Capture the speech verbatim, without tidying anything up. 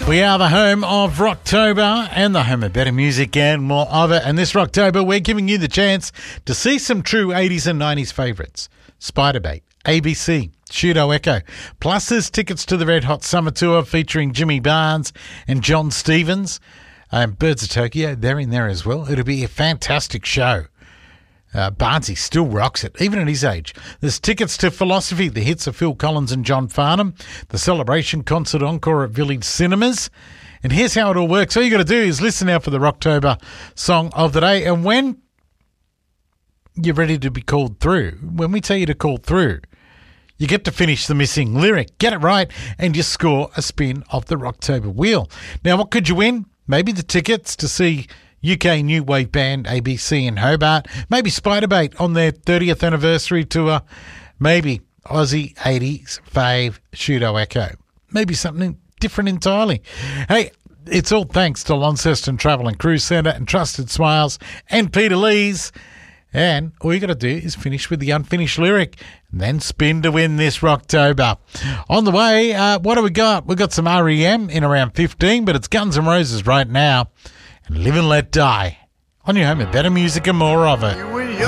We are the home of Rocktober and the home of better music and more of it. And this Rocktober, we're giving you the chance to see some true eighties and nineties favourites. Spiderbait, A B C, Pseudo Echo. Plus there's tickets to the Red Hot Summer Tour featuring Jimmy Barnes and John Stevens. Um, Birds of Tokyo, they're in there as well. It'll be a fantastic show. Uh, Barnesy still rocks it, even at his age. There's tickets to Philosophy, the hits of Phil Collins and John Farnham, the Celebration Concert Encore at Village Cinemas. And here's how it all works. All you got to do is listen out for the Rocktober song of the day. And when you're ready to be called through, when we tell you to call through, you get to finish the missing lyric. Get it right, and you score a spin of the Rocktober wheel. Now, what could you win? Maybe the tickets to see U K new wave band A B C in Hobart, maybe Spiderbait on their thirtieth anniversary tour, maybe Aussie eighties fave Pseudo Echo, maybe something different entirely. Hey, it's all thanks to Launceston Travel and Cruise Centre and Trusted Smiles and Peter Lees. And all you got to do is finish with the unfinished lyric and then spin to win this Rocktober. On the way, uh, what do we got? We've got some R E M in around fifteen, but it's Guns N' Roses right now. And Live and Let Die on your home with better music and more of it.